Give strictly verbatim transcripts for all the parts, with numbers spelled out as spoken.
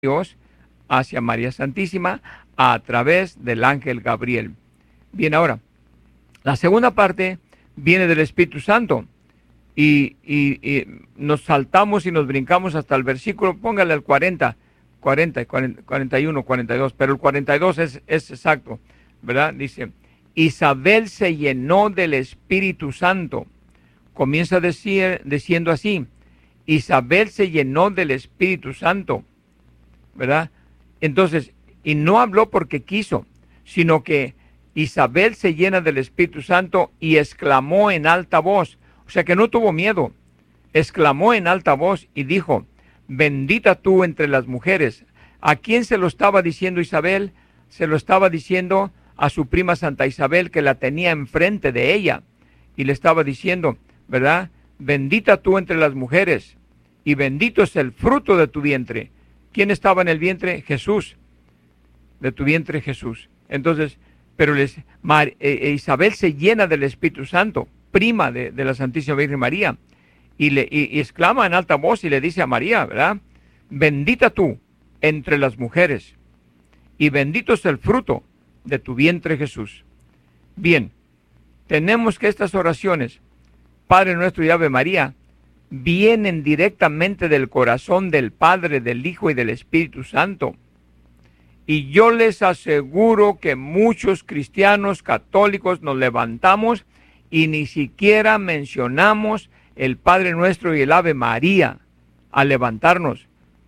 Dios hacia María Santísima a través del ángel Gabriel. Bien, ahora, la segunda parte viene del Espíritu Santo y, y, y nos saltamos y nos brincamos hasta el versículo, póngale el cuarenta, cuarenta, cuarenta y uno, cuarenta y dos, pero el cuarenta y dos es, es exacto, ¿verdad? Dice, Isabel se llenó del Espíritu Santo. Comienza a decir, diciendo así, Isabel se llenó del Espíritu Santo, ¿verdad? Entonces, y no habló porque quiso, sino que Isabel se llena del Espíritu Santo y exclamó en alta voz, o sea que no tuvo miedo, exclamó en alta voz y dijo, bendita tú entre las mujeres. ¿A quién se lo estaba diciendo Isabel? Se lo estaba diciendo a su prima Santa Isabel, que la tenía enfrente de ella, y le estaba diciendo, ¿verdad? Bendita tú entre las mujeres, y bendito es el fruto de tu vientre. ¿Quién estaba en el vientre? Jesús. De tu vientre Jesús. Entonces, pero les, Mar, eh, Isabel se llena del Espíritu Santo, prima de, de la Santísima Virgen María, y, le, y, y exclama en alta voz y le dice a María, ¿verdad? Bendita tú entre las mujeres, y bendito es el fruto de tu vientre Jesús. Bien, tenemos que estas oraciones, Padre nuestro y Ave María, vienen directamente del corazón del Padre, del Hijo y del Espíritu Santo. Y yo les aseguro que muchos cristianos católicos nos levantamos y ni siquiera mencionamos el Padre Nuestro y el Ave María al levantarnos.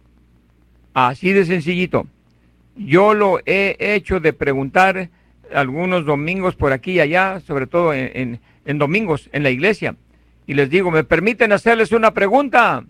Así de sencillito. Yo lo he hecho de preguntar algunos domingos por aquí y allá, sobre todo en, en, en domingos en la iglesia. Y les digo, ¿me permiten hacerles una pregunta?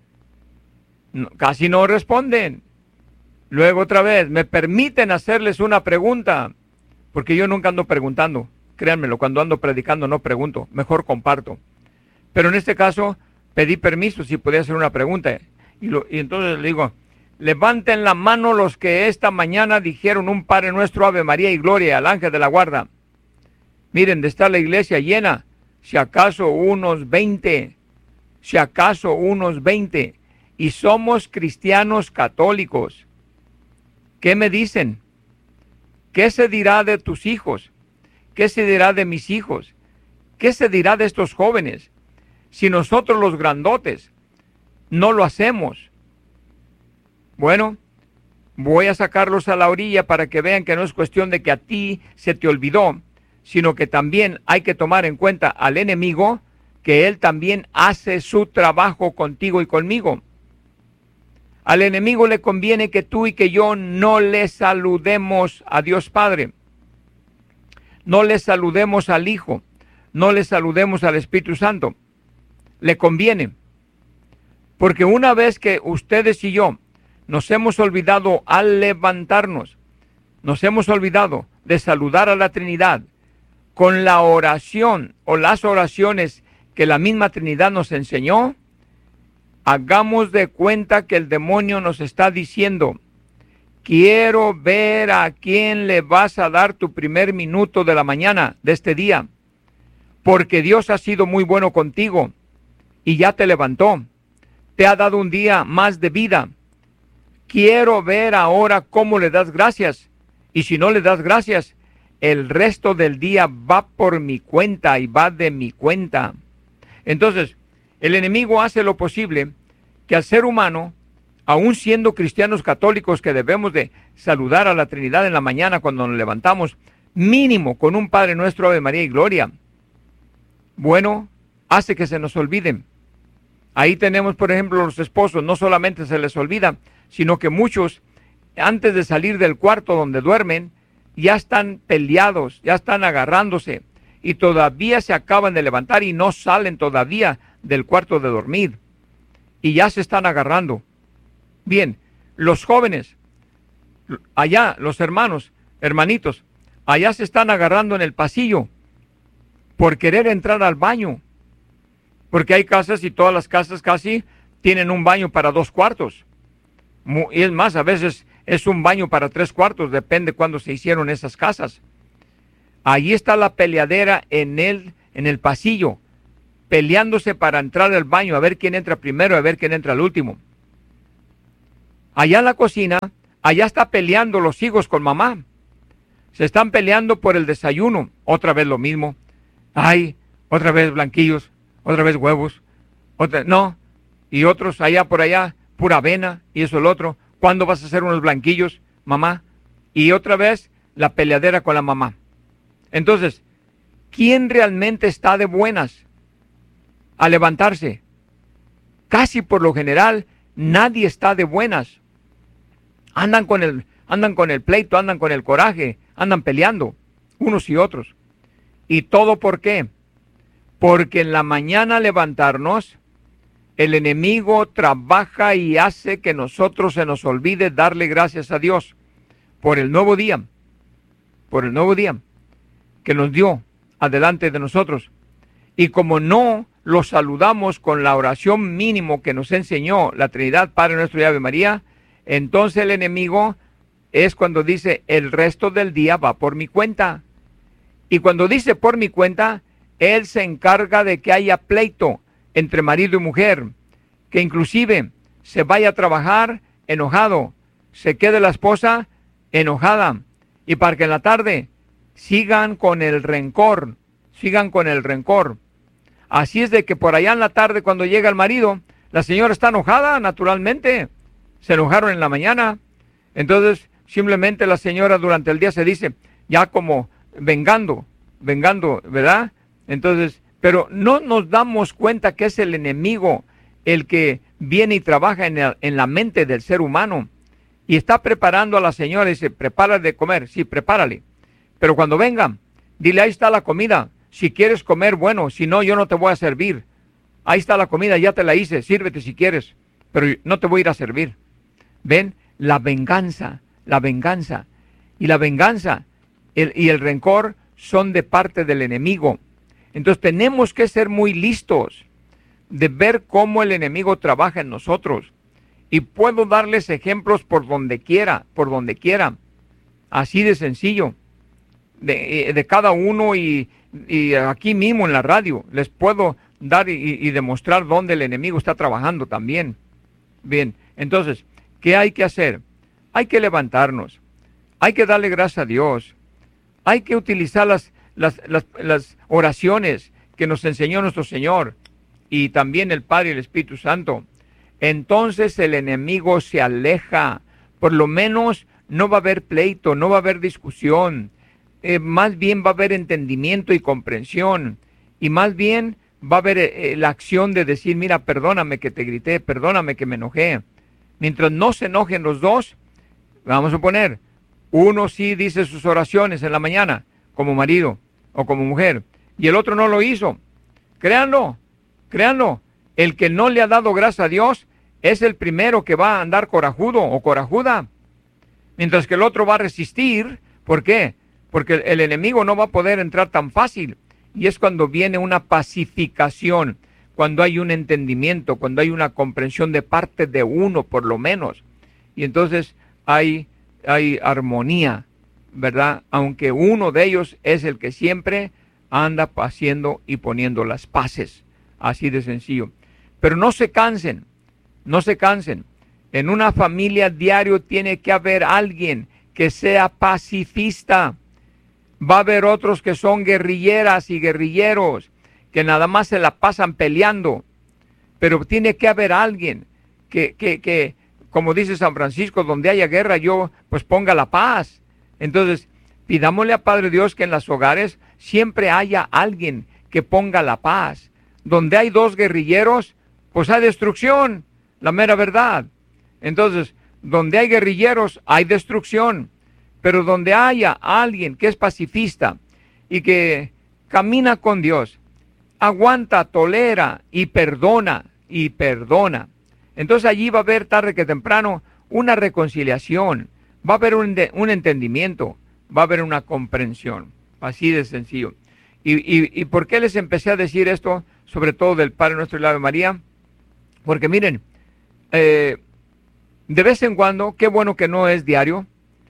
No, casi no responden. Luego otra vez, ¿me permiten hacerles una pregunta? Porque yo nunca ando preguntando. Créanmelo, cuando ando predicando no pregunto, mejor comparto. Pero en este caso, pedí permiso si podía hacer una pregunta. Y, lo, y entonces le digo, levanten la mano los que esta mañana dijeron un Padre Nuestro, Ave María y Gloria al ángel de la guarda. Miren, de estar la iglesia llena, si acaso unos veinte, si acaso unos veinte, y somos cristianos católicos. ¿Qué me dicen? ¿Qué se dirá de tus hijos? ¿Qué se dirá de mis hijos? ¿Qué se dirá de estos jóvenes? Si nosotros los grandotes no lo hacemos. Bueno, voy a sacarlos a la orilla para que vean que no es cuestión de que a ti se te olvidó, sino que también hay que tomar en cuenta al enemigo, que él también hace su trabajo contigo y conmigo. Al enemigo le conviene que tú y que yo no le saludemos a Dios Padre, no le saludemos al Hijo, no le saludemos al Espíritu Santo. Le conviene, porque una vez que ustedes y yo nos hemos olvidado al levantarnos, nos hemos olvidado de saludar a la Trinidad, con la oración o las oraciones que la misma Trinidad nos enseñó, hagamos de cuenta que el demonio nos está diciendo, quiero ver a quién le vas a dar tu primer minuto de la mañana de este día, porque Dios ha sido muy bueno contigo y ya te levantó, te ha dado un día más de vida. Quiero ver ahora cómo le das gracias, y si no le das gracias, el resto del día va por mi cuenta y va de mi cuenta. Entonces, el enemigo hace lo posible que al ser humano, aun siendo cristianos católicos que debemos de saludar a la Trinidad en la mañana cuando nos levantamos, mínimo con un Padre Nuestro, Ave María y Gloria, bueno, hace que se nos olviden. Ahí tenemos, por ejemplo, los esposos, no solamente se les olvida, sino que muchos, antes de salir del cuarto donde duermen, ya están peleados, ya están agarrándose y todavía se acaban de levantar y no salen todavía del cuarto de dormir y ya se están agarrando. Bien, los jóvenes, allá los hermanos, hermanitos, allá se están agarrando en el pasillo por querer entrar al baño, porque hay casas y todas las casas casi tienen un baño para dos cuartos. Y es más, a veces es un baño para tres cuartos, depende cuándo se hicieron esas casas. Allí está la peleadera en el, en el pasillo, peleándose para entrar al baño, a ver quién entra primero, a ver quién entra al último. allá en la cocina, allá está peleando los hijos con mamá. Se están peleando por el desayuno. Otra vez lo mismo. Ay, otra vez blanquillos, otra vez huevos. Otra, no. Y otros allá por allá, pura avena y eso el otro. ¿Cuándo vas a hacer unos blanquillos, mamá? Y otra vez la peleadera con la mamá. Entonces, ¿quién realmente está de buenas a levantarse? Casi por lo general, nadie está de buenas. Andan con el, andan con el pleito, andan con el coraje, andan peleando, unos y otros. ¿Y todo por qué? Porque en la mañana levantarnos, el enemigo trabaja y hace que nosotros se nos olvide darle gracias a Dios por el nuevo día, por el nuevo día que nos dio adelante de nosotros. Y como no lo saludamos con la oración mínimo que nos enseñó la Trinidad, Padre Nuestro y Ave María, entonces el enemigo es cuando dice, el resto del día va por mi cuenta. Y cuando dice por mi cuenta, él se encarga de que haya pleito entre marido y mujer, que inclusive se vaya a trabajar enojado, se quede la esposa enojada, y para que en la tarde sigan con el rencor, sigan con el rencor. Así es de que por allá en la tarde, cuando llega el marido, la señora está enojada, naturalmente, se enojaron en la mañana, entonces simplemente la señora durante el día se dice, ya como vengando, vengando, ¿verdad? Entonces, pero no nos damos cuenta que es el enemigo el que viene y trabaja en, el, en la mente del ser humano y está preparando a la señora y dice, prepárale de comer, sí, prepárale. Pero cuando venga, dile, ahí está la comida, si quieres comer, bueno, si no, yo no te voy a servir. Ahí está la comida, ya te la hice, sírvete si quieres, pero no te voy a ir a servir. ¿Ven? La venganza, la venganza. Y la venganza el, y el rencor son de parte del enemigo. Entonces tenemos que ser muy listos de ver cómo el enemigo trabaja en nosotros. Y puedo darles ejemplos por donde quiera, por donde quiera. Así de sencillo. De, de cada uno y, y aquí mismo en la radio les puedo dar y, y demostrar dónde el enemigo está trabajando también. Bien, entonces, ¿qué hay que hacer? Hay que levantarnos. Hay que darle gracias a Dios. Hay que utilizar las, las, las, las oraciones que nos enseñó nuestro Señor y también el Padre y el Espíritu Santo. Entonces el enemigo se aleja. Por lo menos no va a haber pleito, no va a haber discusión. Eh, más bien va a haber entendimiento y comprensión. Y más bien va a haber eh, la acción de decir, mira, perdóname que te grité, perdóname que me enojé. Mientras no se enojen los dos, vamos a suponer, uno sí dice sus oraciones en la mañana, como marido o como mujer, y el otro no lo hizo. Créanlo, créanlo, el que no le ha dado gracias a Dios es el primero que va a andar corajudo o corajuda, mientras que el otro va a resistir. ¿Por qué? Porque el, el enemigo no va a poder entrar tan fácil, y es cuando viene una pacificación, cuando hay un entendimiento, cuando hay una comprensión de parte de uno por lo menos, y entonces hay, hay armonía, ¿verdad? Aunque uno de ellos es el que siempre anda haciendo y poniendo las paces, así de sencillo. Pero no se cansen, no se cansen. En una familia diario tiene que haber alguien que sea pacifista. Va a haber otros que son guerrilleras y guerrilleros, que nada más se la pasan peleando. Pero tiene que haber alguien que, que, que, como dice San Francisco, donde haya guerra, yo pues ponga la paz. Entonces, pidámosle a Padre Dios que en los hogares siempre haya alguien que ponga la paz. Donde hay dos guerrilleros, pues hay destrucción, la mera verdad. Entonces, donde hay guerrilleros, hay destrucción. Pero donde haya alguien que es pacifista y que camina con Dios, aguanta, tolera y perdona, y perdona. Entonces allí va a haber tarde que temprano una reconciliación, va a haber un, un entendimiento, va a haber una comprensión, así de sencillo. Y, y, ¿Y por qué les empecé a decir esto, sobre todo del Padre Nuestro y la Ave María? Porque miren, eh, de vez en cuando, qué bueno que no es diario,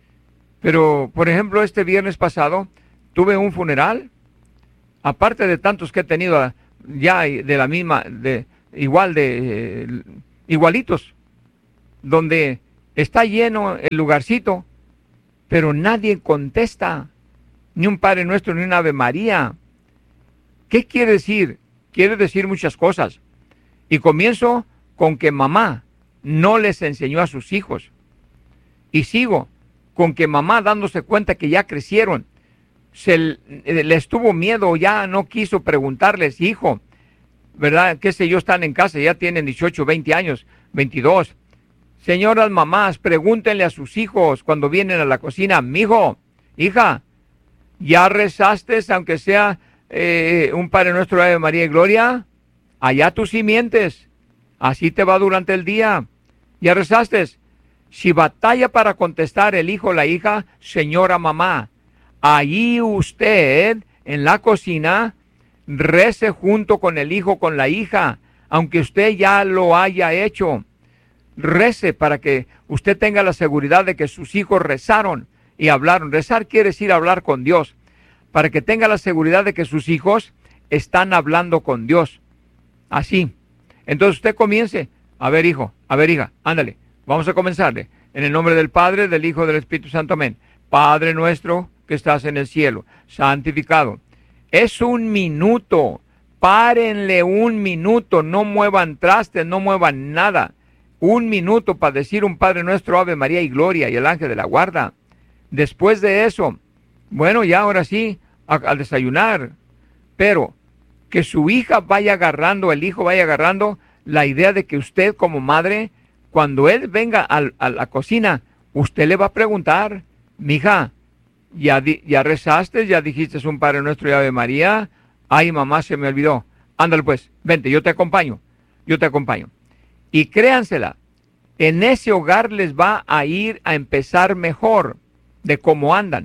pero por ejemplo este viernes pasado tuve un funeral, aparte de tantos que he tenido ya de la misma, de igual de, eh, igualitos, donde está lleno el lugarcito, pero nadie contesta, ni un Padre Nuestro, ni un Ave María. ¿Qué quiere decir? Quiere decir muchas cosas. Y comienzo con que mamá no les enseñó a sus hijos. Y sigo con que mamá, dándose cuenta que ya crecieron, se les tuvo miedo, ya no quiso preguntarles, hijo, ¿verdad? Qué sé yo, están en casa, ya tienen dieciocho, veinte años, veintidós. Señoras mamás, pregúntenle a sus hijos cuando vienen a la cocina, mijo, hija, ¿ya rezaste, aunque sea eh, un Padre Nuestro, Ave María y Gloria? Allá tú simientes, así te va durante el día. ¿Ya rezaste? Si batalla para contestar el hijo o la hija, señora mamá, allí usted en la cocina rece junto con el hijo, con la hija, aunque usted ya lo haya hecho. Rece para que usted tenga la seguridad de que sus hijos rezaron y hablaron. Rezar quiere decir hablar con Dios, para que tenga la seguridad de que sus hijos están hablando con Dios. Así. Entonces usted comience. A ver, hijo, a ver, hija, ándale. Vamos a comenzarle. En el nombre del Padre, del Hijo, del Espíritu Santo. Amén. Padre nuestro que estás en el cielo, santificado. Es un minuto. Párenle un minuto. No muevan trastes, no muevan nada. Un minuto para decir un Padre Nuestro, Ave María y Gloria y el ángel de la guarda. Después de eso, bueno, ya ahora sí, a, a desayunar. Pero que su hija vaya agarrando, el hijo vaya agarrando la idea de que usted como madre, cuando él venga a, a la cocina, usted le va a preguntar, mija, ¿ya, di, ¿ya rezaste? ¿Ya dijiste un Padre Nuestro y Ave María? Ay, mamá, se me olvidó. Ándale pues, vente, yo te acompaño, yo te acompaño. Y créansela, en ese hogar les va a ir a empezar mejor de cómo andan.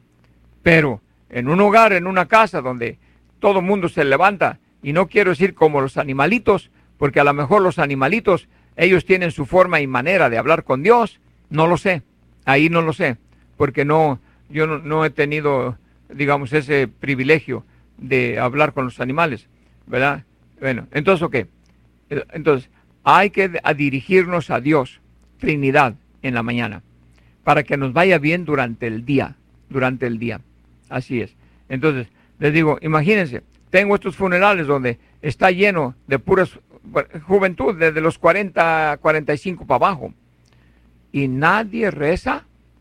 Pero en un hogar, en una casa donde todo el mundo se levanta, y no quiero decir como los animalitos, porque a lo mejor los animalitos, ellos tienen su forma y manera de hablar con Dios, no lo sé, ahí no lo sé, porque no, yo no, no he tenido, digamos, ese privilegio de hablar con los animales, ¿verdad? Bueno, entonces, ¿ok? Entonces, hay que dirigirnos a Dios, Trinidad, en la mañana, para que nos vaya bien durante el día, durante el día, así es. Entonces, les digo, imagínense, tengo estos funerales donde está lleno de pura juventud, desde los cuarenta, cuarenta y cinco para abajo, y nadie reza.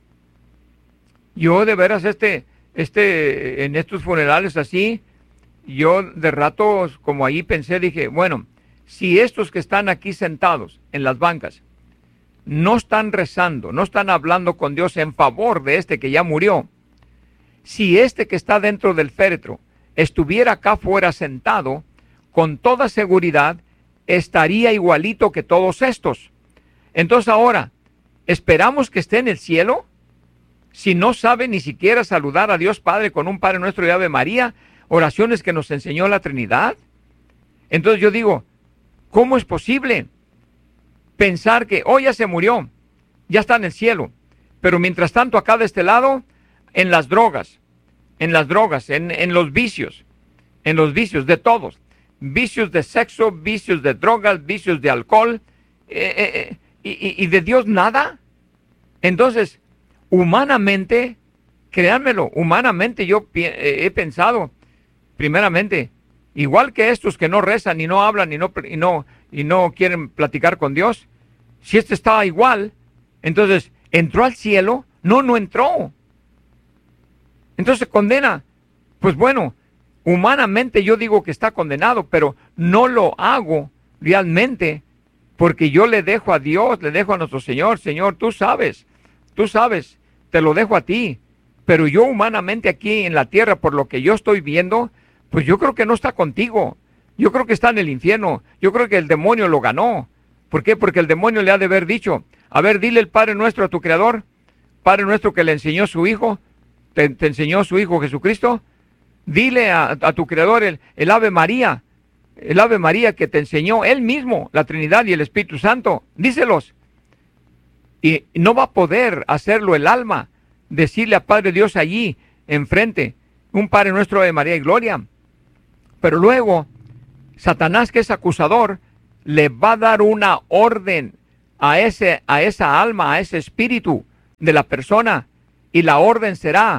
Yo de veras, este, este, en estos funerales así, yo de rato, como ahí pensé, dije, bueno, si estos que están aquí sentados en las bancas no están rezando, no están hablando con Dios en favor de este que ya murió, si este que está dentro del féretro estuviera acá fuera sentado, con toda seguridad estaría igualito que todos estos. Entonces ahora, ¿esperamos que esté en el cielo? Si no sabe ni siquiera saludar a Dios Padre con un Padre Nuestro y Ave María, oraciones que nos enseñó la Trinidad. Entonces yo digo, ¿cómo es posible pensar que hoy ya se murió, ya está en el cielo, pero mientras tanto acá de este lado, en las drogas, en las drogas, en, en los vicios, en los vicios de todos, vicios de sexo, vicios de drogas, vicios de alcohol, eh, eh, y, y de Dios nada? Entonces, humanamente, créanmelo, humanamente yo he pensado, primeramente, igual que estos que no rezan, y no hablan, y no, y no, y no quieren platicar con Dios, si este estaba igual, entonces, ¿entró al cielo? No, no entró. Entonces condena. Pues bueno, humanamente yo digo que está condenado, pero no lo hago realmente, porque yo le dejo a Dios, le dejo a nuestro Señor. Señor, tú sabes, tú sabes, te lo dejo a ti, pero yo humanamente aquí en la tierra, por lo que yo estoy viendo, pues yo creo que no está contigo. Yo creo que está en el infierno. Yo creo que el demonio lo ganó. ¿Por qué? Porque el demonio le ha de haber dicho, a ver, dile el Padre Nuestro a tu Creador, Padre Nuestro que le enseñó su Hijo, te, te enseñó su Hijo Jesucristo, dile a, a tu Creador el, el Ave María, el Ave María que te enseñó Él mismo, la Trinidad y el Espíritu Santo, díselos. Y no va a poder hacerlo el alma, decirle a Padre Dios allí, enfrente, un Padre Nuestro de María y Gloria. Pero luego, Satanás, que es acusador, le va a dar una orden a, ese, a esa alma, a ese espíritu de la persona, y la orden será: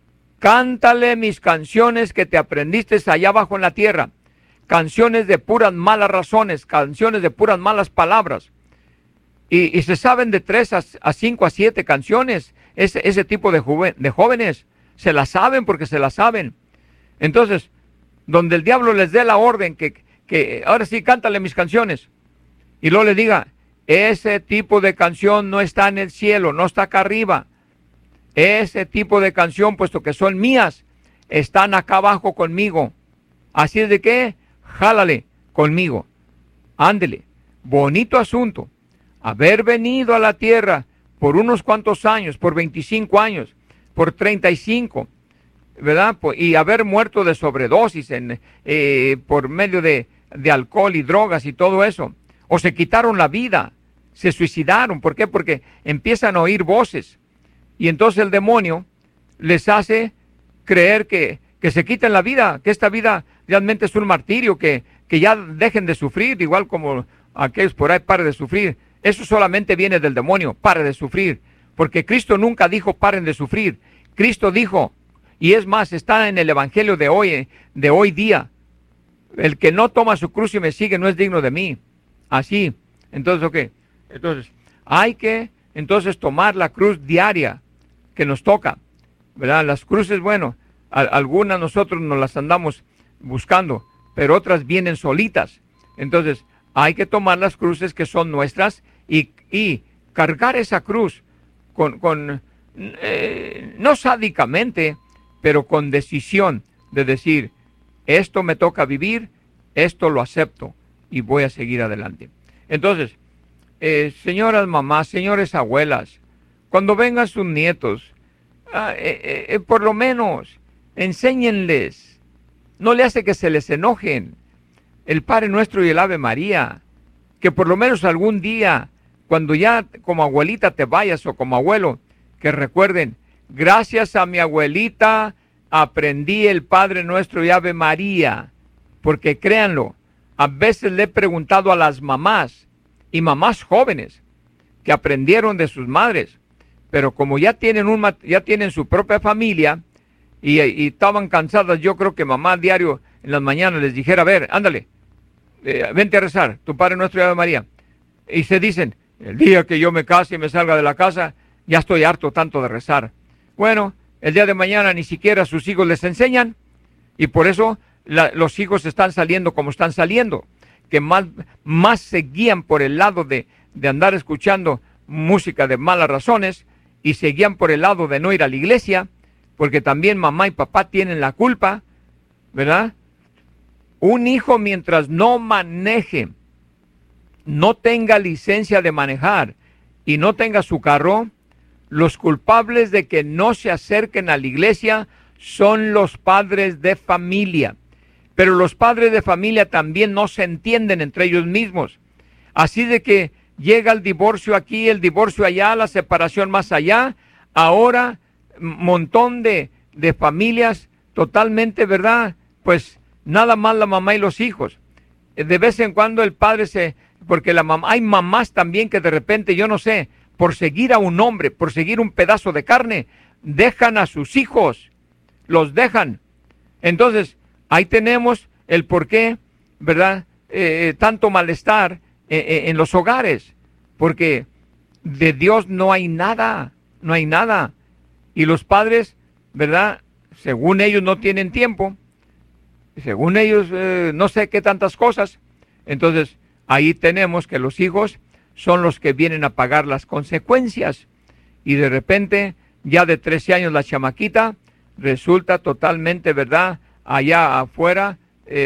cántale mis canciones que te aprendiste allá abajo en la tierra, canciones de puras malas razones, canciones de puras malas palabras. Y, y se saben de tres a, a cinco a siete canciones, ese, ese tipo de, joven, de jóvenes, se las saben porque se las saben. Entonces, donde el diablo les dé la orden que, que ahora sí, cántale mis canciones, y luego le diga: ese tipo de canción no está en el cielo, no está acá arriba. Ese tipo de canción, puesto que son mías, están acá abajo conmigo. Así es de que, jálale conmigo. Ándele. Bonito asunto. Haber venido a la tierra por unos cuantos años, por veinticinco años, por treinta y cinco, ¿verdad? Y haber muerto de sobredosis en, eh, por medio de, de alcohol y drogas y todo eso. O se quitaron la vida, se suicidaron. ¿Por qué? Porque empiezan a oír voces. Y entonces el demonio les hace creer que, que se quiten la vida, que esta vida realmente es un martirio, que, que ya dejen de sufrir, igual como aquellos por ahí, pare de sufrir. Eso solamente viene del demonio, pare de sufrir, porque Cristo nunca dijo paren de sufrir. Cristo dijo, y es más, está en el evangelio de hoy, de hoy día: el que no toma su cruz y me sigue no es digno de mí. Así. Entonces, ok. Entonces, hay que entonces tomar la cruz diaria que nos toca, ¿verdad? Las cruces, bueno, a, algunas nosotros nos las andamos buscando, pero otras vienen solitas. Entonces, hay que tomar las cruces que son nuestras y, y cargar esa cruz con, con eh, no sádicamente, pero con decisión de decir: esto me toca vivir, esto lo acepto y voy a seguir adelante. Entonces, eh, señoras mamás, señores abuelas, cuando vengan sus nietos, ah, eh, eh, por lo menos enséñenles. No le hace que se les enojen el Padre Nuestro y el Ave María. Que por lo menos algún día, cuando ya como abuelita te vayas o como abuelo, que recuerden: gracias a mi abuelita aprendí el Padre Nuestro y Ave María. Porque créanlo, a veces le he preguntado a las mamás, y mamás jóvenes, que aprendieron de sus madres, pero como ya tienen, un, ya tienen su propia familia, y, y estaban cansadas, yo creo que mamá diario en las mañanas les dijera: a ver, ándale, eh, vente a rezar, tu Padre Nuestro y Ave María. Y se dicen: el día que yo me case y me salga de la casa, ya estoy harto tanto de rezar. Bueno, el día de mañana ni siquiera sus hijos les enseñan, y por eso la, los hijos están saliendo como están saliendo, que más, más se guían por el lado de, de andar escuchando música de malas razones, y se guían por el lado de no ir a la iglesia, porque también mamá y papá tienen la culpa, ¿verdad? Un hijo, mientras no maneje, no tenga licencia de manejar y no tenga su carro, los culpables de que no se acerquen a la iglesia son los padres de familia. Pero los padres de familia también no se entienden entre ellos mismos. Así de que llega el divorcio aquí, el divorcio allá, la separación más allá. Ahora, montón de, de familias totalmente, ¿verdad? Pues nada más la mamá y los hijos. De vez en cuando el padre se... Porque la mamá, hay mamás también que de repente, yo no sé, por seguir a un hombre, por seguir un pedazo de carne, dejan a sus hijos, los dejan. Entonces, ahí tenemos el por qué, ¿verdad? Eh, tanto malestar eh, en los hogares, porque de Dios no hay nada, no hay nada. Y los padres, ¿verdad? Según ellos no tienen tiempo, según ellos eh, no sé qué tantas cosas. Entonces, ahí tenemos que los hijos son los que vienen a pagar las consecuencias. Y de repente, ya de trece años la chamaquita resulta totalmente, ¿verdad?, allá afuera,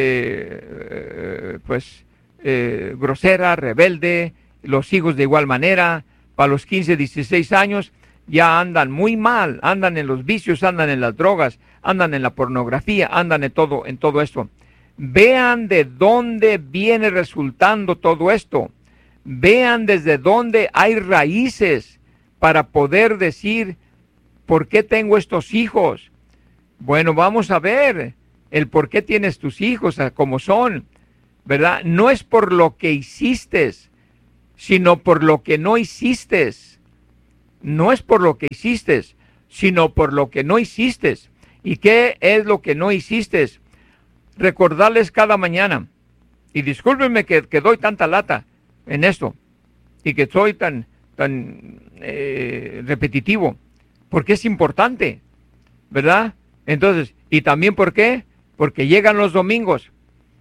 eh, pues, eh, grosera, rebelde. Los hijos de igual manera, para los quince, dieciséis años, ya andan muy mal, andan en los vicios, andan en las drogas, andan en la pornografía, andan en todo, en todo esto. Vean de dónde viene resultando todo esto. Vean desde dónde hay raíces para poder decir, ¿por qué tengo estos hijos? Bueno, vamos a ver el por qué tienes tus hijos como son, ¿verdad? No es por lo que hiciste, sino por lo que no hiciste. No es por lo que hiciste, sino por lo que no hiciste. ¿Y qué es lo que no hiciste? Recordarles cada mañana. Y discúlpenme que, que doy tanta lata en esto y que soy tan, tan eh, repetitivo, porque es importante, ¿verdad? Entonces, ¿y también por qué? Porque llegan los domingos.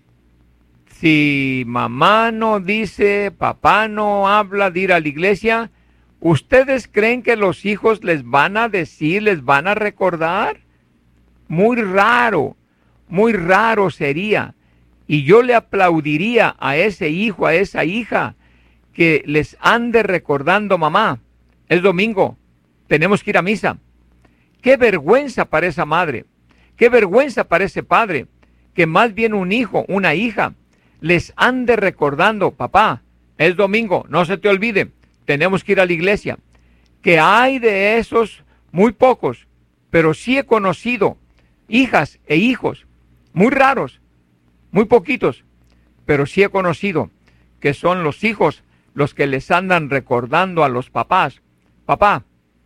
Si mamá no dice, papá no habla de ir a la iglesia, ¿ustedes creen que los hijos les van a decir, les van a recordar? Muy raro, muy raro sería. Y yo le aplaudiría a ese hijo, a esa hija, que les ande recordando, mamá, es domingo, tenemos que ir a misa. Qué vergüenza para esa madre, qué vergüenza para ese padre, que más bien un hijo, una hija, les ande recordando, papá, es domingo, no se te olvide, tenemos que ir a la iglesia. Que hay de esos muy pocos, pero sí he conocido hijas e hijos muy raros, muy poquitos, pero sí he conocido que son los hijos los que les andan recordando a los papás, papá,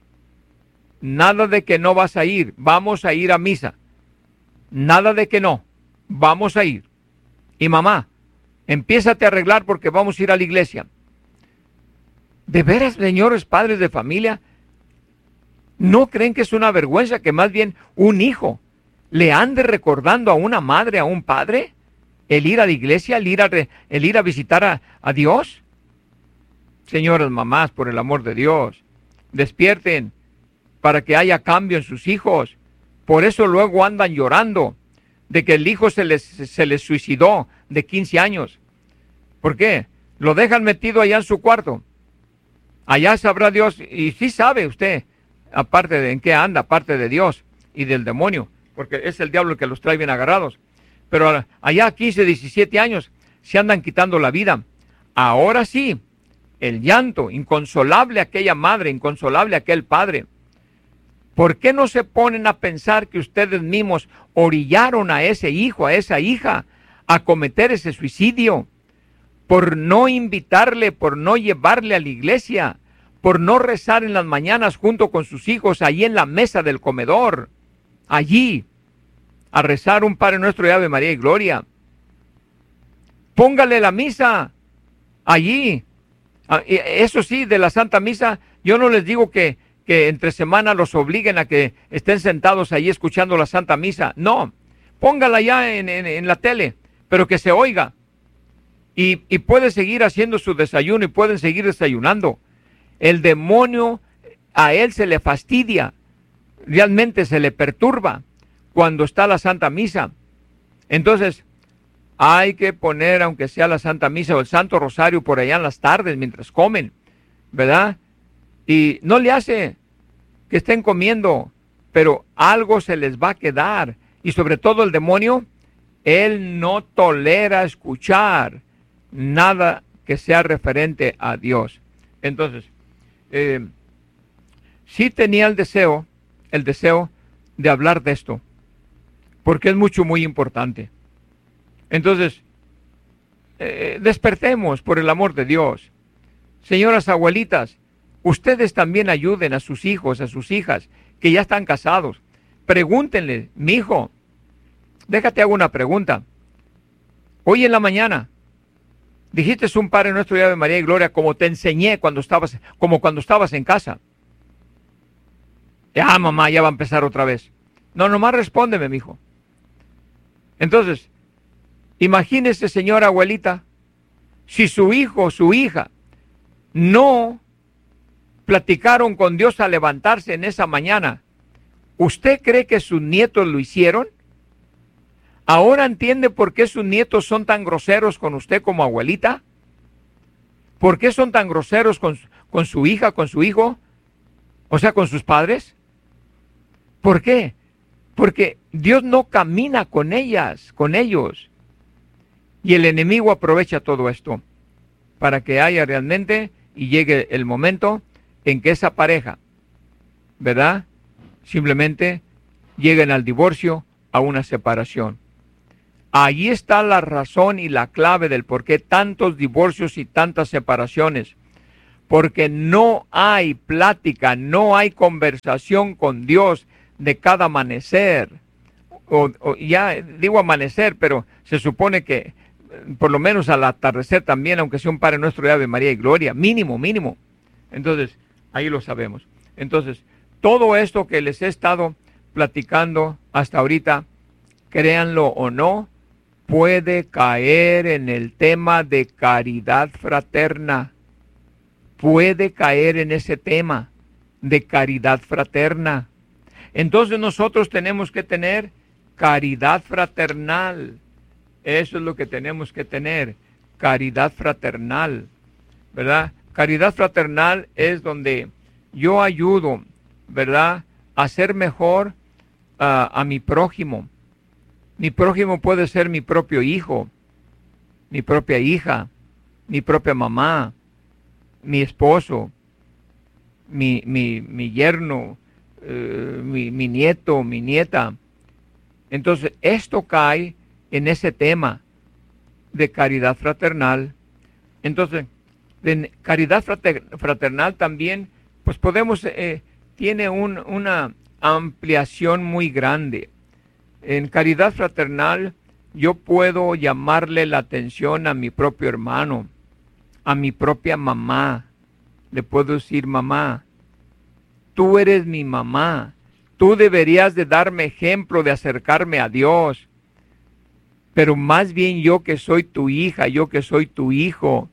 nada de que no vas a ir, vamos a ir a misa, nada de que no, vamos a ir. Y mamá, empiézate a arreglar porque vamos a ir a la iglesia. ¿De veras, señores padres de familia, no creen que es una vergüenza que más bien un hijo le ande recordando a una madre, a un padre, el ir a la iglesia, el ir a, el ir a visitar a, a Dios? Señoras mamás, por el amor de Dios, despierten para que haya cambio en sus hijos. Por eso luego andan llorando de que el hijo se les, se les suicidó de quince años. ¿Por qué? Lo dejan metido allá en su cuarto. Allá sabrá Dios, y sí sabe usted, aparte de en qué anda, aparte de Dios y del demonio, porque es el diablo el que los trae bien agarrados. Pero allá quince, diecisiete años se andan quitando la vida. Ahora sí, el llanto, inconsolable aquella madre, inconsolable aquel padre. ¿Por qué no se ponen a pensar que ustedes mismos orillaron a ese hijo, a esa hija, a cometer ese suicidio? Por no invitarle, por no llevarle a la iglesia, por no rezar en las mañanas junto con sus hijos, allí en la mesa del comedor, allí, a rezar un Padre Nuestro y Ave María y Gloria. Póngale la misa allí. Eso sí, de la Santa Misa, yo no les digo que, que entre semana los obliguen a que estén sentados allí escuchando la Santa Misa. No, póngala ya en, en, en la tele, pero que se oiga. Y, y puede seguir haciendo su desayuno y pueden seguir desayunando. El demonio, a él se le fastidia, realmente se le perturba cuando está la Santa Misa. Entonces, hay que poner, aunque sea la Santa Misa o el Santo Rosario por allá en las tardes mientras comen, ¿verdad? Y no le hace que estén comiendo, pero algo se les va a quedar. Y sobre todo el demonio, él no tolera escuchar nada que sea referente a Dios. Entonces, eh, sí tenía el deseo, el deseo de hablar de esto, porque es mucho, muy importante. Entonces, eh, despertemos por el amor de Dios. Señoras abuelitas, ustedes también ayuden a sus hijos, a sus hijas, que ya están casados. Pregúntenle, mi hijo, déjate hago una pregunta. Hoy en la mañana, dijiste un Padre Nuestro y Ave María y Gloria como te enseñé cuando estabas, como cuando estabas en casa. Ya, mamá, ya va a empezar otra vez. No, nomás respóndeme, mijo. Entonces, imagínese, señora abuelita, si su hijo o su hija no platicaron con Dios al levantarse en esa mañana, ¿usted cree que sus nietos lo hicieron? ¿Ahora entiende por qué sus nietos son tan groseros con usted como abuelita? ¿Por qué son tan groseros con, con su hija, con su hijo? O sea, con sus padres. ¿Por qué? Porque Dios no camina con ellas, con ellos. Y el enemigo aprovecha todo esto para que haya realmente y llegue el momento en que esa pareja, ¿verdad? Simplemente lleguen al divorcio, a una separación. Ahí está la razón y la clave del por qué tantos divorcios y tantas separaciones. porque no hay plática, no hay conversación con Dios de cada amanecer. O, o ya digo amanecer, pero se supone que por lo menos al atardecer también, aunque sea un Padre Nuestro de Ave María y Gloria, mínimo, mínimo. Entonces, ahí lo sabemos. Entonces, todo esto que les he estado platicando hasta ahorita, créanlo o no, puede caer en el tema de caridad fraterna. Puede caer en ese tema de caridad fraterna. Entonces nosotros tenemos que tener caridad fraternal. Eso es lo que tenemos que tener, caridad fraternal, ¿verdad? Caridad fraternal es donde yo ayudo, ¿verdad?, a ser mejor uh, a mi prójimo. Mi prójimo puede ser mi propio hijo, mi propia hija, mi propia mamá, mi esposo, mi, mi, mi yerno, uh, mi, mi nieto, mi nieta. Entonces, esto cae en ese tema de caridad fraternal. Entonces, de caridad fraternal también, pues podemos, eh, tiene un, una ampliación muy grande. En caridad fraternal, yo puedo llamarle la atención a mi propio hermano, a mi propia mamá. Le puedo decir, mamá, tú eres mi mamá, tú deberías de darme ejemplo de acercarme a Dios. Pero más bien yo que soy tu hija, yo que soy tu hijo,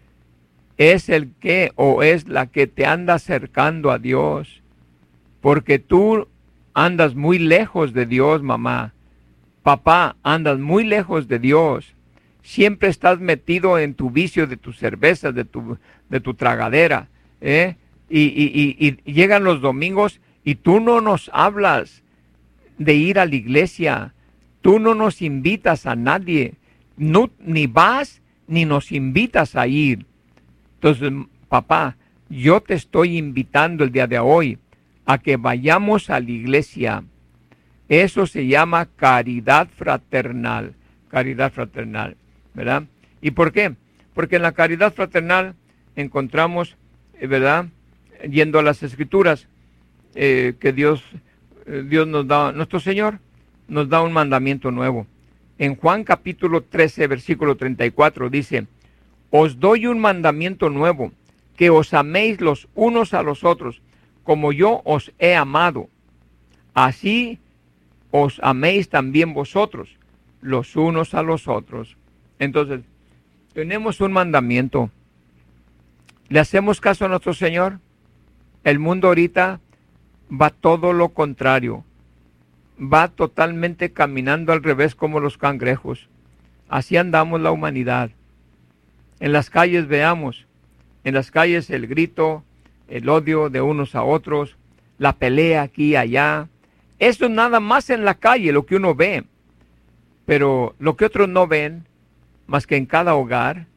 es el que o es la que te anda acercando a Dios. Porque tú andas muy lejos de Dios, mamá. Papá, andas muy lejos de Dios. Siempre estás metido en tu vicio de tus cervezas, de tu, de tu tragadera. ¿eh? Y, y, y, y llegan los domingos y tú no nos hablas de ir a la iglesia. Tú no nos invitas a nadie, no, ni vas ni nos invitas a ir. Entonces, papá, yo te estoy invitando el día de hoy a que vayamos a la iglesia. Eso se llama caridad fraternal, caridad fraternal, ¿verdad? ¿Y por qué? Porque en la caridad fraternal encontramos, ¿verdad?, yendo a las Escrituras, eh, que Dios, eh, Dios nos da, nuestro Señor, nos da un mandamiento nuevo. En Juan capítulo trece, versículo treinta y cuatro dice, os doy un mandamiento nuevo, que os améis los unos a los otros, como yo os he amado. Así os améis también vosotros, los unos a los otros. Entonces, tenemos un mandamiento. ¿Le hacemos caso a nuestro Señor? El mundo ahorita va todo lo contrario. Va totalmente caminando al revés como los cangrejos. Así andamos la humanidad. En las calles veamos, en las calles el grito, el odio de unos a otros, la pelea aquí y allá. Eso es nada más en la calle lo que uno ve. Pero lo que otros no ven, más que en cada hogar,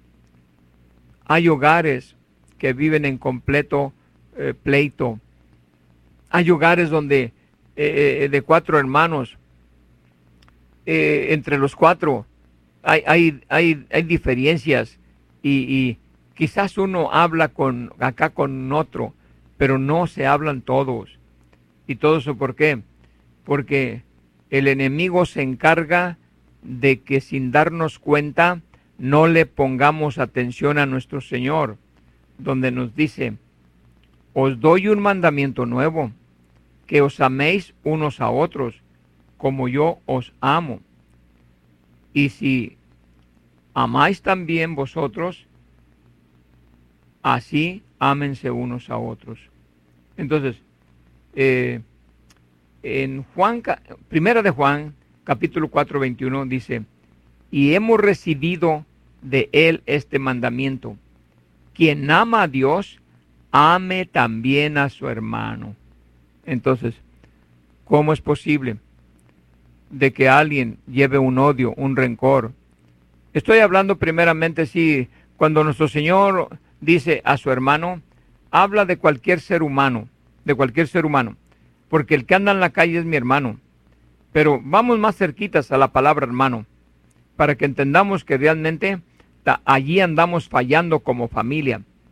hay hogares que viven en completo eh, pleito. Hay hogares donde Eh, de cuatro hermanos, eh, entre los cuatro hay, hay, hay, hay diferencias y, y quizás uno habla con acá con otro, pero no se hablan todos. ¿Y todo eso por qué? Porque el enemigo se encarga de que sin darnos cuenta no le pongamos atención a nuestro Señor, donde nos dice, os doy un mandamiento nuevo, que os améis unos a otros, como yo os amo. Y si amáis también vosotros, así ámense unos a otros. Entonces, eh, en Juan, primera de Juan, capítulo cuatro, veintiuno, dice, y hemos recibido de él este mandamiento, quien ama a Dios, ame también a su hermano. Entonces, ¿cómo es posible de que alguien lleve un odio, un rencor? Estoy hablando primeramente, sí, cuando nuestro Señor dice a su hermano, habla de cualquier ser humano, de cualquier ser humano, porque el que anda en la calle es mi hermano. Pero vamos más cerquitas a la palabra hermano, para que entendamos que realmente allí andamos fallando como familia.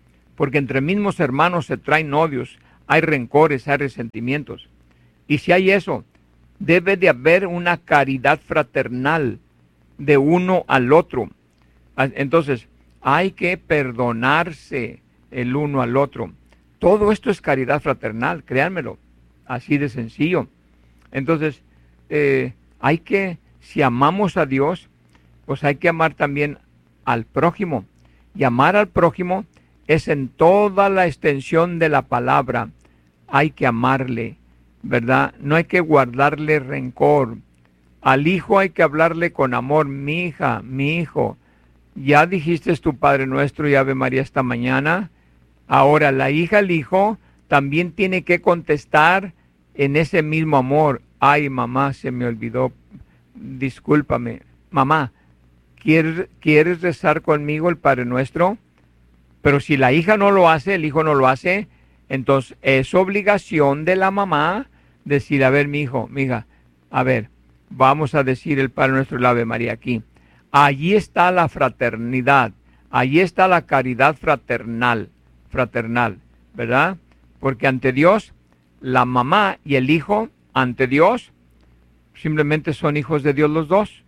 porque entre mismos hermanos se traen odios, hay rencores, hay resentimientos. Y si hay eso, debe de haber una caridad fraternal de uno al otro. Entonces, hay que perdonarse el uno al otro. Todo esto es caridad fraternal, créanmelo, así de sencillo. Entonces, eh, hay que, si amamos a Dios, pues hay que amar también al prójimo. Y amar al prójimo es en toda la extensión de la palabra. Hay que amarle, ¿verdad? No hay que guardarle rencor. Al hijo hay que hablarle con amor. Mi hija, mi hijo, ya dijiste tu Padre Nuestro y Ave María esta mañana. Ahora la hija, el hijo, también tiene que contestar en ese mismo amor. Ay, mamá, se me olvidó. Discúlpame. Mamá, ¿quieres, ¿quieres rezar conmigo el Padre Nuestro? Pero si la hija no lo hace, el hijo no lo hace, entonces es obligación de la mamá decir, a ver, mi hijo, mi hija, a ver, vamos a decir el Padre Nuestro y el Ave María aquí. Allí está la fraternidad, allí está la caridad fraternal, fraternal, ¿verdad? Porque ante Dios, la mamá y el hijo, ante Dios, simplemente son hijos de Dios los dos.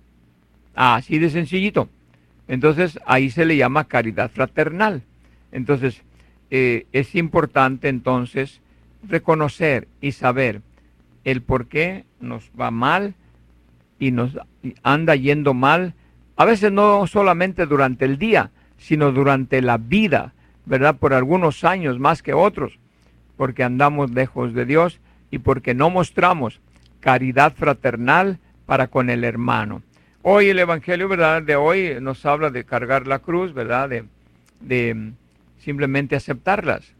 Así de sencillito. Entonces, ahí se le llama caridad fraternal. Entonces, eh, es importante entonces reconocer y saber el por qué nos va mal y nos anda yendo mal, a veces no solamente durante el día, sino durante la vida, ¿verdad? Por algunos años más que otros, porque andamos lejos de Dios y porque no mostramos caridad fraternal para con el hermano. Hoy el Evangelio, ¿verdad?, de hoy nos habla de cargar la cruz, ¿verdad?, de, de simplemente aceptarlas.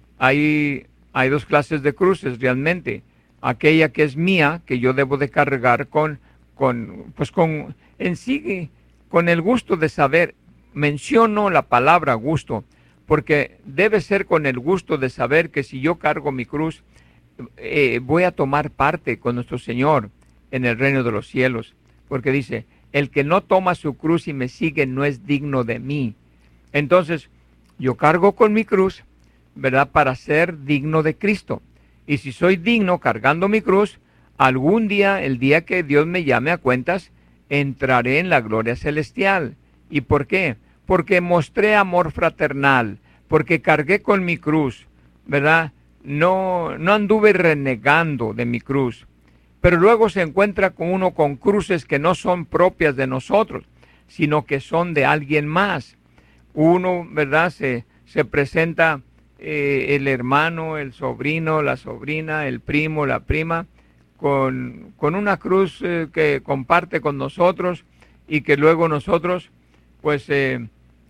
Hay, hay dos clases de cruces realmente. Aquella que es mía, que yo debo de cargar con, con, pues con, en sí, con el gusto de saber. Menciono la palabra gusto, porque debe ser con el gusto de saber que si yo cargo mi cruz, eh, voy a tomar parte con nuestro Señor en el reino de los cielos. Porque dice, el que no toma su cruz y me sigue no es digno de mí. Entonces, yo cargo con mi cruz, ¿verdad?, para ser digno de Cristo. Y si soy digno cargando mi cruz, algún día, el día que Dios me llame a cuentas, entraré en la gloria celestial. ¿Y por qué? Porque mostré amor fraternal, porque cargué con mi cruz, ¿verdad? No, no anduve renegando de mi cruz. Pero luego se encuentra con uno con cruces que no son propias de nosotros, sino que son de alguien más. Uno, ¿verdad?, se, se presenta eh, el hermano, el sobrino, la sobrina, el primo, la prima, con, con una cruz eh, que comparte con nosotros y que luego nosotros, pues, eh,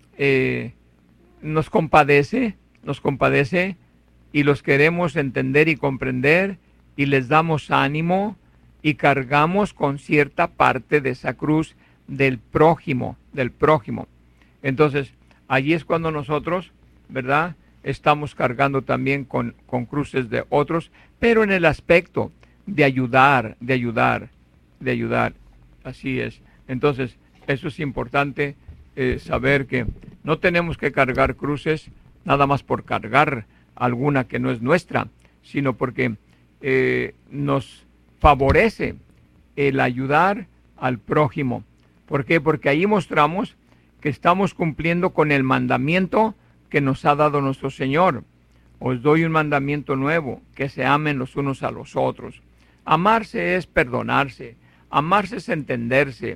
eh, nos compadece, nos compadece y los queremos entender y comprender y les damos ánimo y cargamos con cierta parte de esa cruz del prójimo, del prójimo. Entonces, allí es cuando nosotros, ¿verdad?, estamos cargando también con, con cruces de otros, pero en el aspecto de ayudar, de ayudar, de ayudar. Así es. Entonces, eso es importante eh, saber que no tenemos que cargar cruces nada más por cargar alguna que no es nuestra, sino porque eh, nos favorece el ayudar al prójimo. ¿Por qué? Porque ahí mostramos que estamos cumpliendo con el mandamiento que nos ha dado nuestro Señor. Os doy un mandamiento nuevo, que se amen los unos a los otros. Amarse es perdonarse, amarse es entenderse,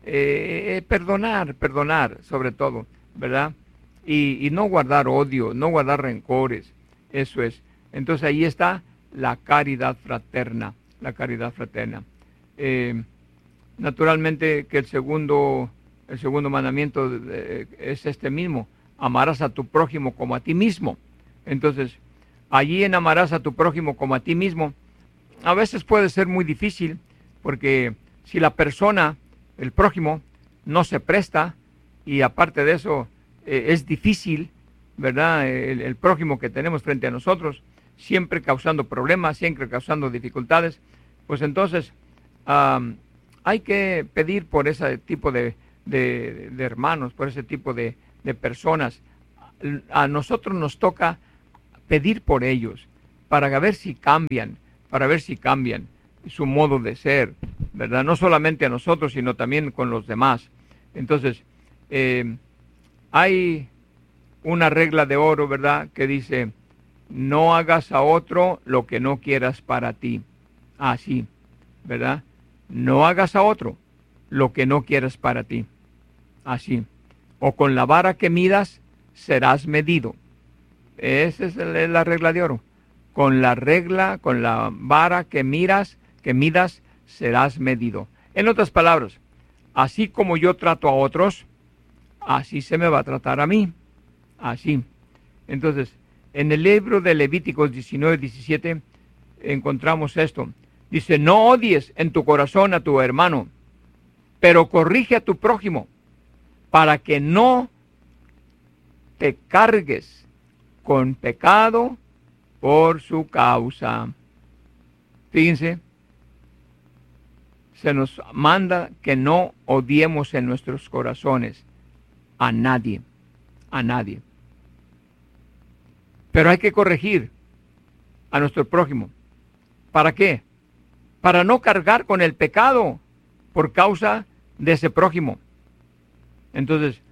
eh, perdonar, perdonar sobre todo, ¿verdad? Y, y no guardar odio, no guardar rencores, eso es. Entonces ahí está la caridad fraterna, la caridad fraterna. Eh, naturalmente que el segundo, el segundo mandamiento eh, es este mismo, amarás a tu prójimo como a ti mismo. Entonces, allí en amarás a tu prójimo como a ti mismo, a veces puede ser muy difícil, porque si la persona, el prójimo, no se presta, y aparte de eso, eh, es difícil, ¿verdad?, el, el prójimo que tenemos frente a nosotros, siempre causando problemas, siempre causando dificultades, pues entonces um, hay que pedir por ese tipo de, de, de hermanos, por ese tipo de, de personas, a nosotros nos toca pedir por ellos, para ver si cambian, para ver si cambian su modo de ser, ¿verdad? No solamente a nosotros, sino también con los demás. Entonces, eh, hay una regla de oro, ¿verdad?, que dice, no hagas a otro lo que no quieras para ti. Así, ¿verdad? No hagas a otro lo que no quieras para ti. Así. O con la vara que midas, serás medido. Esa es la regla de oro. Con la regla, con la vara que miras, que midas, serás medido. En otras palabras, así como yo trato a otros, así se me va a tratar a mí. Así. Entonces, en el libro de Levíticos diecinueve, diecisiete, encontramos esto. Dice, no odies en tu corazón a tu hermano, pero corrige a tu prójimo, para que no te cargues con pecado por su causa. Fíjense, se nos manda que no odiemos en nuestros corazones a nadie, a nadie. Pero hay que corregir a nuestro prójimo. ¿Para qué? Para no cargar con el pecado por causa de ese prójimo. Entonces,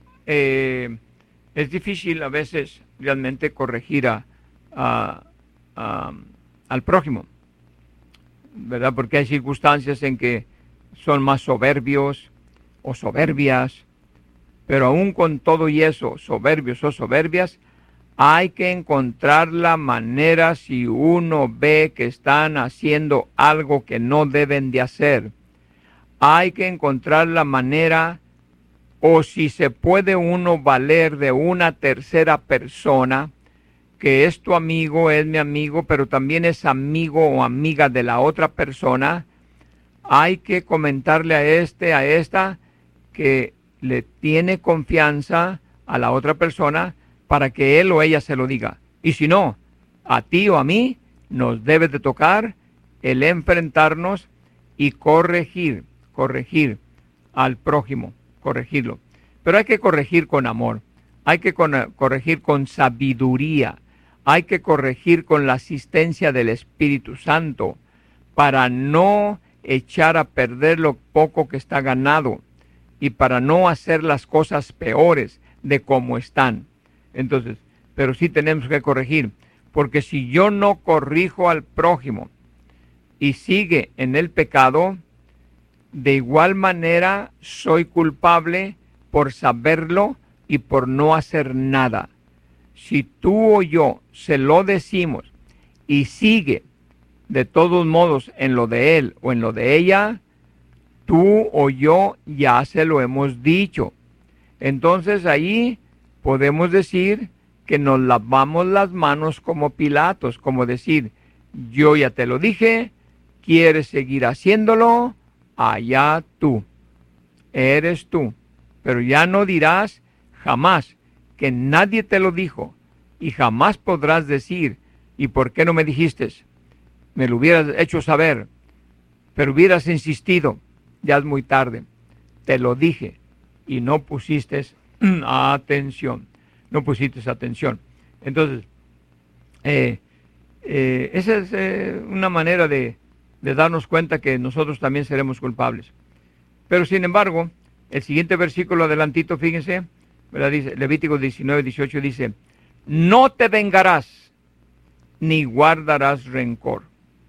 eh, es difícil a veces realmente corregir a, a, a, al prójimo, ¿verdad? Porque hay circunstancias en que son más soberbios o soberbias, pero aún con todo y eso, soberbios o soberbias, hay que encontrar la manera si uno ve que están haciendo algo que no deben de hacer. Hay que encontrar la manera, o si se puede uno valer de una tercera persona, que es tu amigo, es mi amigo, pero también es amigo o amiga de la otra persona. Hay que comentarle a este, a esta, que le tiene confianza a la otra persona, para que él o ella se lo diga. Y si no, a ti o a mí nos debe de tocar el enfrentarnos y corregir, corregir al prójimo, corregirlo. Pero hay que corregir con amor, hay que con, corregir con sabiduría, hay que corregir con la asistencia del Espíritu Santo, para no echar a perder lo poco que está ganado y para no hacer las cosas peores de como están. Entonces, pero sí tenemos que corregir, porque si yo no corrijo al prójimo y sigue en el pecado, de igual manera soy culpable por saberlo y por no hacer nada. Si tú o yo se lo decimos y sigue de todos modos en lo de él o en lo de ella, tú o yo ya se lo hemos dicho. Entonces ahí podemos decir que nos lavamos las manos como Pilatos, como decir, yo ya te lo dije, quieres seguir haciéndolo, allá tú, eres tú, pero ya no dirás jamás que nadie te lo dijo, y jamás podrás decir, ¿y por qué no me dijiste? Me lo hubieras hecho saber, pero hubieras insistido, ya es muy tarde, te lo dije, y no pusiste atención, no pusiste atención. Entonces, eh, eh, esa es eh, una manera de, de darnos cuenta que nosotros también seremos culpables. Pero sin embargo, el siguiente versículo adelantito, fíjense, ¿verdad? Dice, Levítico diecinueve, dieciocho dice, no te vengarás, ni guardarás rencor.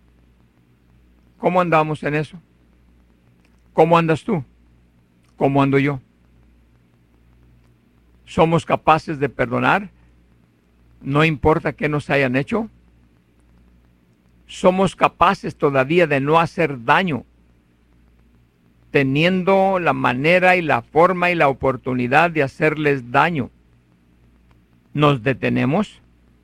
¿Cómo andamos en eso? ¿Cómo andas tú? ¿Cómo ando yo? ¿Somos capaces de perdonar? No importa qué nos hayan hecho. ¿Somos capaces todavía de no hacer daño, teniendo la manera y la forma y la oportunidad de hacerles daño? ¿Nos detenemos?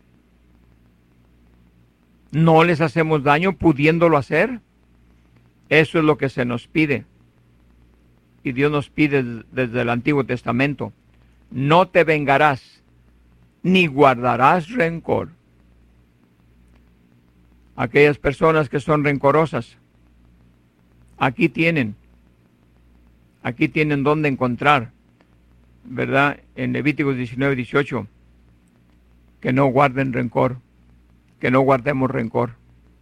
¿No les hacemos daño pudiéndolo hacer? Eso es lo que se nos pide. Y Dios nos pide desde el Antiguo Testamento. No te vengarás, ni guardarás rencor. Aquellas personas que son rencorosas, aquí tienen, aquí tienen donde encontrar, ¿verdad? En Levíticos diecinueve, dieciocho, que no guarden rencor, que no guardemos rencor.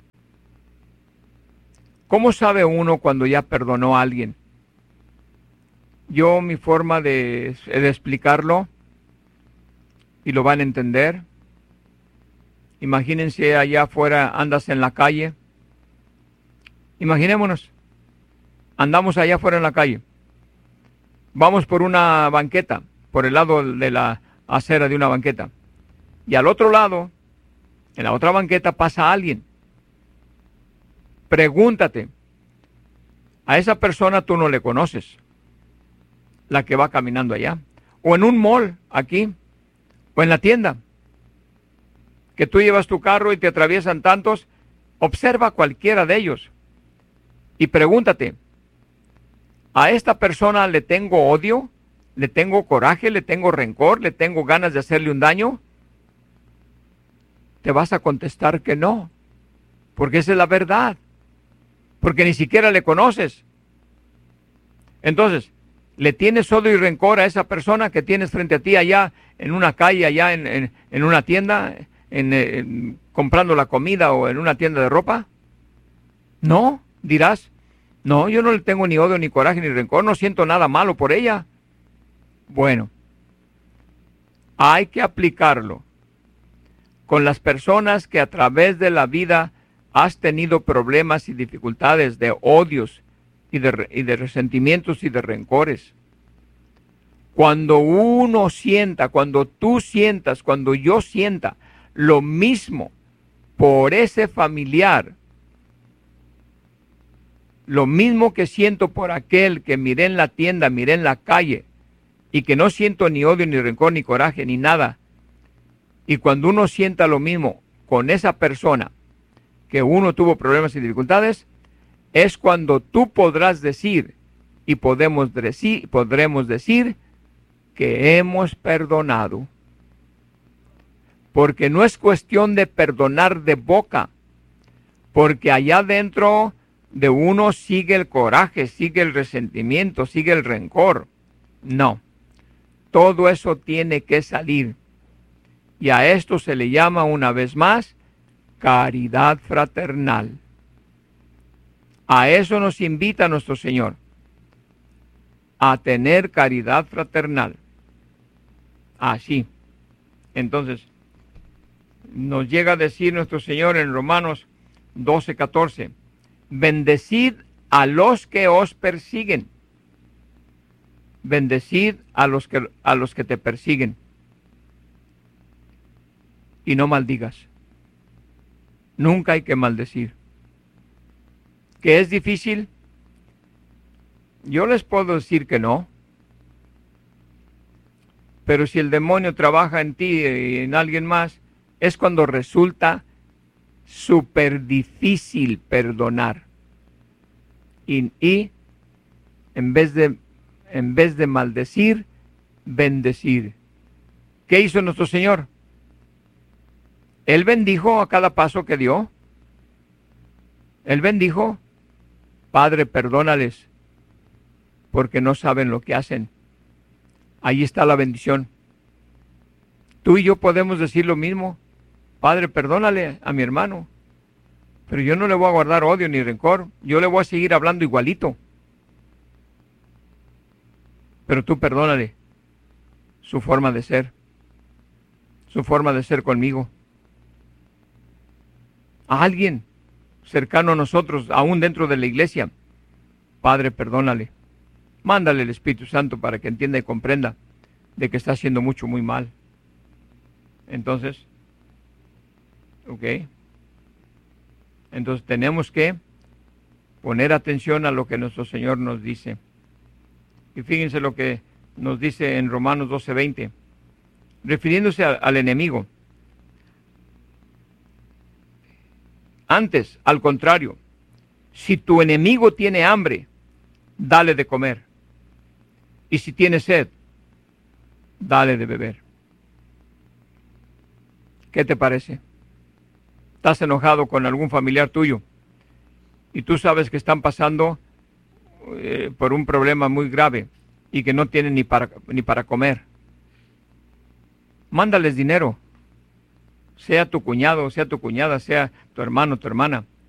¿Cómo sabe uno cuando ya perdonó a alguien? Yo, mi forma de, de explicarlo, y lo van a entender. Imagínense allá afuera, andas en la calle. Imaginémonos, andamos allá afuera en la calle. Vamos por una banqueta, por el lado de la acera de una banqueta. Y al otro lado, en la otra banqueta, pasa alguien. Pregúntate, a esa persona tú no le conoces, la que va caminando allá, o en un mall aquí, o en la tienda, que tú llevas tu carro y te atraviesan tantos. Observa cualquiera de ellos y pregúntate, ¿a esta persona le tengo odio? ¿Le tengo coraje? ¿Le tengo rencor? ¿Le tengo ganas de hacerle un daño? Te vas a contestar que no, porque esa es la verdad, porque ni siquiera le conoces. Entonces, ¿le tienes odio y rencor a esa persona que tienes frente a ti allá en una calle, allá en, en, en una tienda, en, en, comprando la comida o en una tienda de ropa? No, dirás, no, yo no le tengo ni odio, ni coraje, ni rencor, no siento nada malo por ella. Bueno, hay que aplicarlo con las personas que a través de la vida has tenido problemas y dificultades de odios y de, y de resentimientos y de rencores. Cuando uno sienta, cuando tú sientas, cuando yo sienta lo mismo por ese familiar, lo mismo que siento por aquel que miré en la tienda, miré en la calle, y que no siento ni odio, ni rencor, ni coraje, ni nada, y cuando uno sienta lo mismo con esa persona que uno tuvo problemas y dificultades, es cuando tú podrás decir y podemos decir, podremos decir que hemos perdonado. Porque no es cuestión de perdonar de boca, porque allá dentro de uno sigue el coraje, sigue el resentimiento, sigue el rencor. No, todo eso tiene que salir. Y a esto se le llama una vez más caridad fraternal. A eso nos invita nuestro Señor, a tener caridad fraternal. Así. Entonces, nos llega a decir nuestro Señor en Romanos doce, catorce, bendecid a los que os persiguen. Bendecid a los que, a los que te persiguen. Y no maldigas. Nunca hay que maldecir. ¿Que es difícil? Yo les puedo decir que no. Pero si el demonio trabaja en ti y en alguien más, es cuando resulta súper difícil perdonar. Y, y en vez de, en vez de maldecir, bendecir. ¿Qué hizo nuestro Señor? Él bendijo a cada paso que dio. Él bendijo, Padre, perdónales, porque no saben lo que hacen. Ahí está la bendición. Tú y yo podemos decir lo mismo. Padre, perdónale a mi hermano, pero yo no le voy a guardar odio ni rencor. Yo le voy a seguir hablando igualito. Pero tú perdónale su forma de ser, su forma de ser conmigo. A alguien cercano a nosotros, aún dentro de la iglesia, Padre, perdónale. Mándale el Espíritu Santo para que entienda y comprenda de que está haciendo mucho, muy mal. Entonces, ok. Entonces tenemos que poner atención a lo que nuestro Señor nos dice. Y fíjense lo que nos dice en Romanos doce, veinte, refiriéndose a, al enemigo. Antes, al contrario, si tu enemigo tiene hambre, dale de comer. Y si tiene sed, dale de beber. ¿Qué te parece? ¿Estás enojado con algún familiar tuyo? Y tú sabes que están pasando eh, por un problema muy grave y que no tienen ni para, ni para comer. Mándales dinero. sea tu cuñado, sea tu cuñada, sea tu hermano, tu hermana,